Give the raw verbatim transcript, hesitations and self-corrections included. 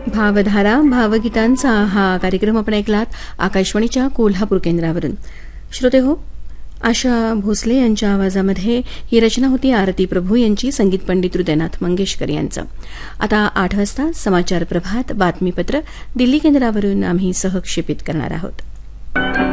भावधारा भावगीतांचा हा कार्यक्रम आपण ऐकलात आकाशवाणीच्या कोल्हापूर केंद्रावरून. श्रोते हो, आशा भोसले यांच्या आवाजामध्ये ही रचना होती आरती प्रभू यांची, संगीत पंडित हृदयनाथ मंगेशकर यांचं. आता आठ वाजता समाचार प्रभात बातमीपत्र दिल्ली केंद्रावरून आम्ही सहक्षेपित करणार आहोत.